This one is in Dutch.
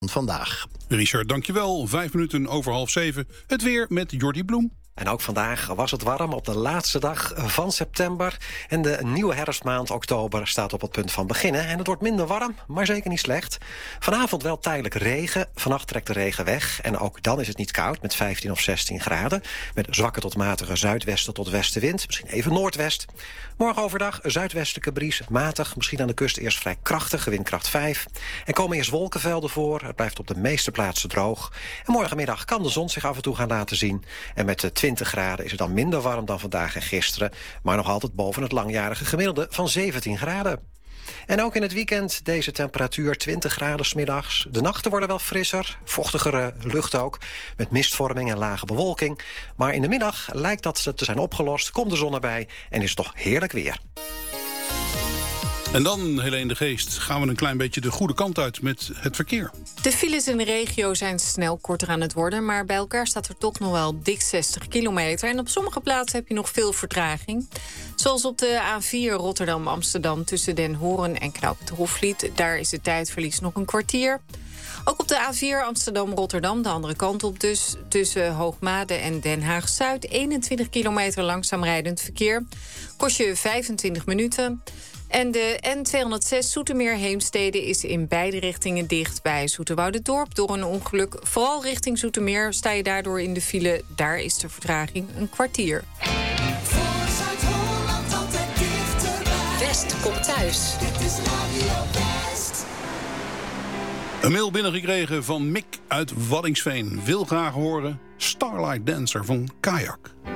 vandaag. Richard, dankjewel. 5 minuten over 6:30. Het weer met Jordi Bloem. En ook vandaag was het warm op de laatste dag van september. En de nieuwe herfstmaand oktober staat op het punt van beginnen. En het wordt minder warm, maar zeker niet slecht. Vanavond wel tijdelijk regen. Vannacht trekt de regen weg. En ook dan is het niet koud met 15 of 16 graden. Met zwakke tot matige zuidwesten tot westenwind. Misschien even noordwest. Morgen overdag zuidwestelijke bries, matig. Misschien aan de kust eerst vrij krachtig, windkracht 5. En komen eerst wolkenvelden voor. Het blijft op de meeste plaatsen droog. En morgenmiddag kan de zon zich af en toe gaan laten zien. En met de 20 graden is het dan minder warm dan vandaag en gisteren. Maar nog altijd boven het langjarige gemiddelde van 17 graden. En ook in het weekend deze temperatuur 20 graden 's middags. De nachten worden wel frisser, vochtigere lucht ook, met mistvorming en lage bewolking. Maar in de middag lijkt dat te zijn opgelost, komt de zon erbij en is het toch heerlijk weer. En dan, Helene de Geest, gaan we een klein beetje de goede kant uit met het verkeer. De files in de regio zijn snel korter aan het worden, maar bij elkaar staat er toch nog wel dik 60 kilometer. En op sommige plaatsen heb je nog veel vertraging. Zoals op de A4 Rotterdam-Amsterdam tussen Den Horen en Knooppunt Hofvliet. Daar is het tijdverlies nog een kwartier. Ook op de A4 Amsterdam-Rotterdam, de andere kant op dus, tussen Hoogmade en Den Haag-Zuid. 21 kilometer langzaam rijdend verkeer. Kost je 25 minuten. En de N206 Zoetermeer-Heemstede is in beide richtingen dicht bij Zoeterwoudendorp door een ongeluk. Vooral richting Zoetermeer sta je daardoor in de file. Daar is de vertraging een kwartier. Voor Zuid-Holland altijd dichterbij. West komt thuis. Dit is Radio West. Een mail binnengekregen van Mick uit Waddinxveen. Wil graag horen Starlight Dancer van Kajak.